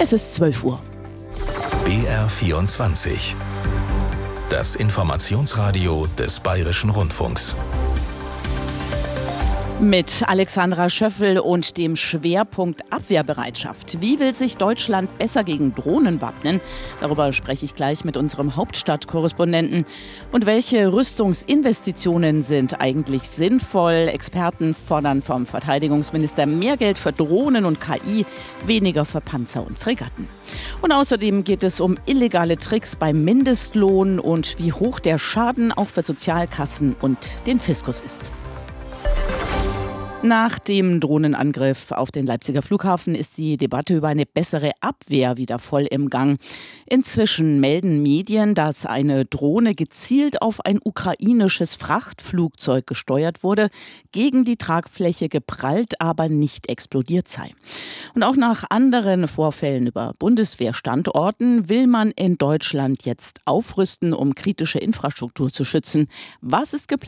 Es ist 12 Uhr. BR24. Das Informationsradio des Bayerischen Rundfunks. Mit Alexandra Schöffel und dem Schwerpunkt Abwehrbereitschaft. Wie will sich Deutschland besser gegen Drohnen wappnen? Darüber spreche ich gleich mit unserem Hauptstadtkorrespondenten. Und welche Rüstungsinvestitionen sind eigentlich sinnvoll? Experten fordern vom Verteidigungsminister mehr Geld für Drohnen und KI, weniger für Panzer und Fregatten. Und außerdem geht es um illegale Tricks beim Mindestlohn und wie hoch der Schaden auch für Sozialkassen und den Fiskus ist. Nach dem Drohnenangriff auf den Leipziger Flughafen ist die Debatte über eine bessere Abwehr wieder voll im Gang. Inzwischen melden Medien, dass eine Drohne gezielt auf ein ukrainisches Frachtflugzeug gesteuert wurde, gegen die Tragfläche geprallt, aber nicht explodiert sei. Und auch nach anderen Vorfällen über Bundeswehrstandorten will man in Deutschland jetzt aufrüsten, um kritische Infrastruktur zu schützen. Was ist geplant?